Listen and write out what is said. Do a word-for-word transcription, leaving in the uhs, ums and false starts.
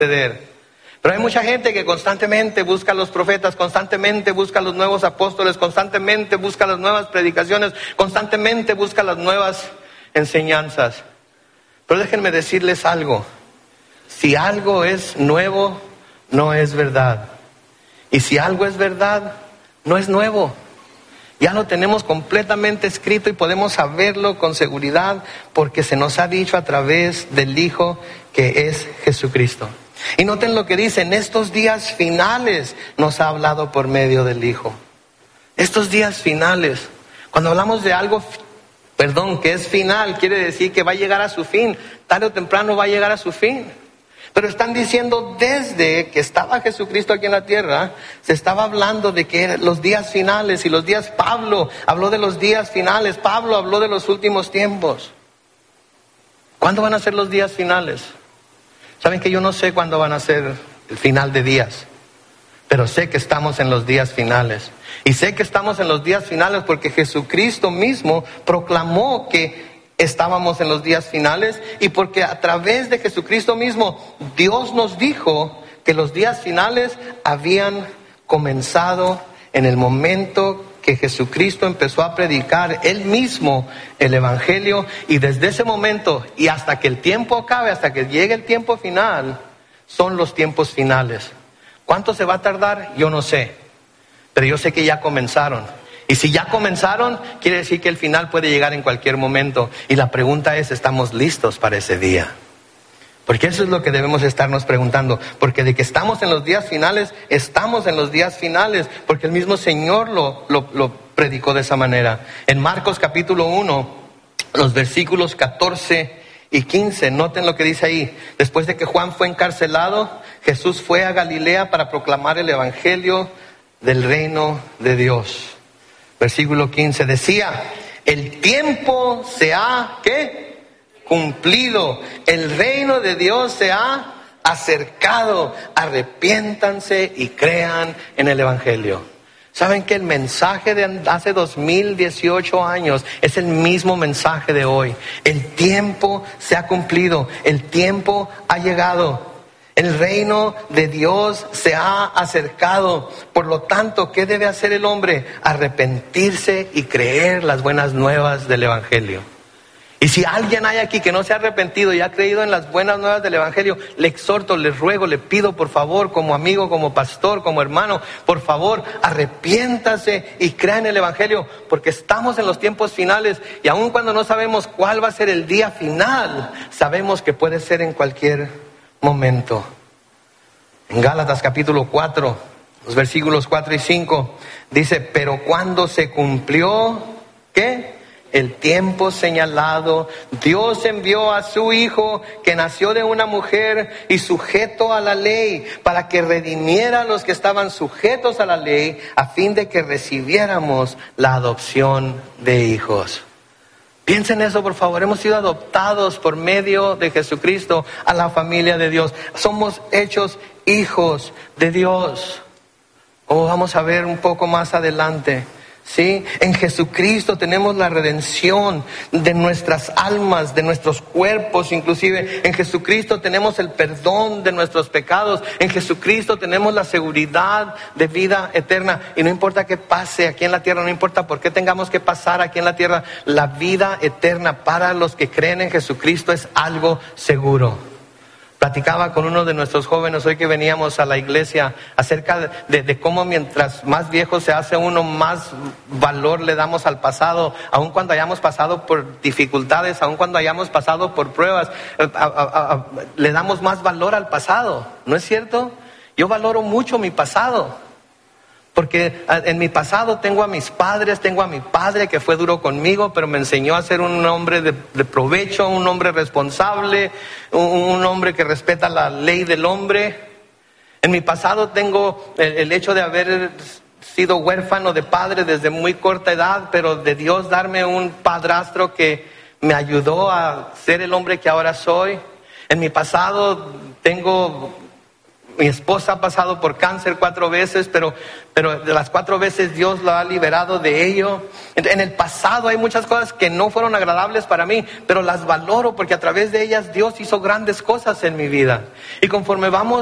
suceder. Pero hay mucha gente que constantemente busca a los profetas, constantemente busca a los nuevos apóstoles, constantemente busca las nuevas predicaciones, constantemente busca las nuevas enseñanzas. Pero déjenme decirles algo. Si algo es nuevo, no es verdad. Y si algo es verdad, no es nuevo. Ya lo tenemos completamente escrito y podemos saberlo con seguridad porque se nos ha dicho a través del Hijo que es Jesucristo. Y noten lo que dice, en estos días finales nos ha hablado por medio del Hijo. Estos días finales, cuando hablamos de algo, perdón, que es final, quiere decir que va a llegar a su fin, tarde o temprano va a llegar a su fin. Pero están diciendo desde que estaba Jesucristo aquí en la tierra, se estaba hablando de que eran los días finales y los días, Pablo habló de los días finales, Pablo habló de los últimos tiempos. ¿Cuándo van a ser los días finales? Saben que yo no sé cuándo van a ser el final de días, pero sé que estamos en los días finales. Y sé que estamos en los días finales porque Jesucristo mismo proclamó que estábamos en los días finales y porque a través de Jesucristo mismo Dios nos dijo que los días finales habían comenzado en el momento que Jesucristo empezó a predicar él mismo el evangelio, y desde ese momento y hasta que el tiempo acabe, hasta que llegue el tiempo final, son los tiempos finales. ¿Cuánto se va a tardar? Yo no sé, pero yo sé que ya comenzaron. Y si ya comenzaron, quiere decir que el final puede llegar en cualquier momento. Y la pregunta es, ¿estamos listos para ese día? Porque eso es lo que debemos estarnos preguntando. Porque de que estamos en los días finales, estamos en los días finales. Porque el mismo Señor lo, lo, lo predicó de esa manera. En Marcos capítulo uno, los versículos catorce y quince, noten lo que dice ahí. Después de que Juan fue encarcelado, Jesús fue a Galilea para proclamar el evangelio del reino de Dios. Versículo quince decía, el tiempo se ha, ¿qué? Cumplido, el reino de Dios se ha acercado, arrepiéntanse y crean en el evangelio. ¿Saben que el mensaje de hace dos mil dieciocho años es el mismo mensaje de hoy? El tiempo se ha cumplido, el tiempo ha llegado. El reino de Dios se ha acercado. Por lo tanto, ¿qué debe hacer el hombre? Arrepentirse y creer las buenas nuevas del evangelio. Y si alguien hay aquí que no se ha arrepentido y ha creído en las buenas nuevas del evangelio, le exhorto, le ruego, le pido por favor, como amigo, como pastor, como hermano, por favor, arrepiéntase y crea en el evangelio, porque estamos en los tiempos finales y aun cuando no sabemos cuál va a ser el día final, sabemos que puede ser en cualquier momento. En Gálatas capítulo cuatro, los versículos cuatro y cinco, dice, pero cuando se cumplió, ¿qué? El tiempo señalado, Dios envió a su Hijo que nació de una mujer y sujeto a la ley, para que redimiera a los que estaban sujetos a la ley, a fin de que recibiéramos la adopción de hijos. Piensen eso, por favor. Hemos sido adoptados por medio de Jesucristo a la familia de Dios. Somos hechos hijos de Dios. Como vamos a ver un poco más adelante. ¿Sí? En Jesucristo tenemos la redención de nuestras almas, de nuestros cuerpos, inclusive en Jesucristo tenemos el perdón de nuestros pecados, en Jesucristo tenemos la seguridad de vida eterna. Y no importa qué pase aquí en la tierra, no importa por qué tengamos que pasar aquí en la tierra, la vida eterna para los que creen en Jesucristo es algo seguro. Platicaba con uno de nuestros jóvenes hoy que veníamos a la iglesia acerca de, de cómo mientras más viejo se hace uno, más valor le damos al pasado, aun cuando hayamos pasado por dificultades, aun cuando hayamos pasado por pruebas, a, a, a, le damos más valor al pasado, ¿no es cierto? Yo valoro mucho mi pasado. Porque en mi pasado tengo a mis padres, tengo a mi padre que fue duro conmigo, pero me enseñó a ser un hombre de, de provecho, un hombre responsable, un, un hombre que respeta la ley del hombre. En mi pasado tengo el, el hecho de haber sido huérfano de padre desde muy corta edad, pero de Dios darme un padrastro que me ayudó a ser el hombre que ahora soy. En mi pasado tengo Mi esposa ha pasado por cáncer cuatro veces, pero, pero de las cuatro veces Dios la ha liberado de ello. En el pasado hay muchas cosas que no fueron agradables para mí, pero las valoro porque a través de ellas Dios hizo grandes cosas en mi vida. Y conforme vamos